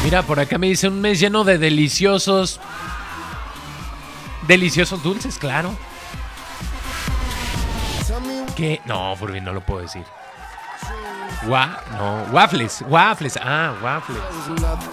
Mira, por acá me dice un mes lleno de deliciosos dulces, claro. ¿Qué? No, Furby, no lo puedo decir. No, waffles. Ah, waffles.